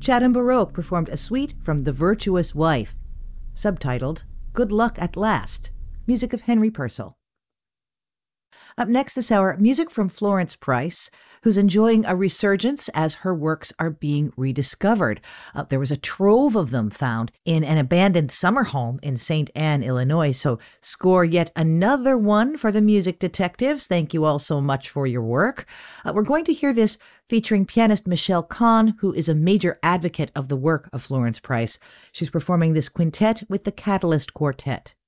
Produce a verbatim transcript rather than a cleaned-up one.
Chatham Baroque performed a suite from The Virtuous Wife, subtitled Good Luck at Last, music of Henry Purcell. Up next this hour, music from Florence Price, who's enjoying a resurgence as her works are being rediscovered. Uh, there was a trove of them found in an abandoned summer home in Saint Anne, Illinois. So score yet another one for the music detectives. Thank you all so much for your work. Uh, we're going to hear this featuring pianist Michelle Kahn, who is a major advocate of the work of Florence Price. She's performing this quintet with the Catalyst Quartet.